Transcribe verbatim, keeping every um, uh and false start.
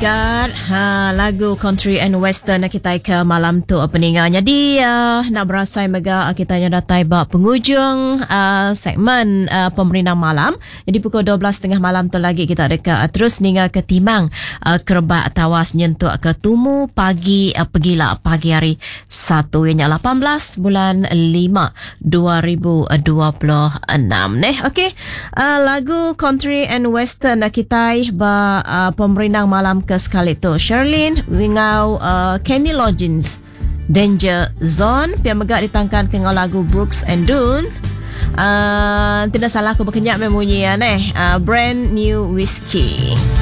God, ha, lagu country and western kita ke malam tu peningan. Jadi uh, nak berasai mega kita nya datai ba penghujung uh, segmen uh, pemerintah malam. Jadi pukul dua belas tiga puluh malam tu lagi kita ada uh, terus ninga ke timang uh, kerbak tawas nyentuk ke tumu pagi uh, pegila pagi hari satu yang lapan belas bulan lima dua ribu dua puluh enam neh. Okey. Uh, lagu country and western uh, kita ba uh, pemerintah malam ke sekali tu Sherlyn wingau uh, Kenny Loggins Danger Zone pia megak ditangkan ke lagu Brooks and Dunn. Uh, tidak salah aku berkenyak memunyi ya neh uh, Brand New Whiskey.